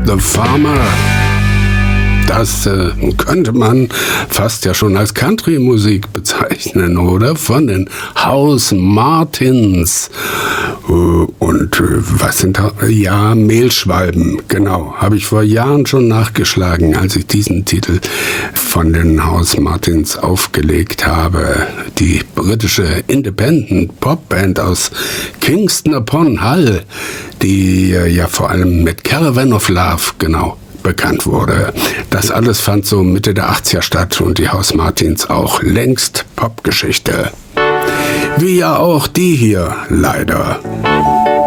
the Farmer. Das könnte man fast ja schon als Country-Musik bezeichnen, oder? Von den House Martins. Und was sind da? Ja, Mehlschwalben, genau. Habe ich vor Jahren schon nachgeschlagen, als ich diesen Titel von den House Martins aufgelegt habe. Die britische Independent-Pop-Band aus Kingston upon Hull, die ja vor allem mit Caravan of Love, genau, bekannt wurde. Das alles fand so Mitte der 80er statt und die House Martins auch längst Popgeschichte. Wie ja auch die hier, leider.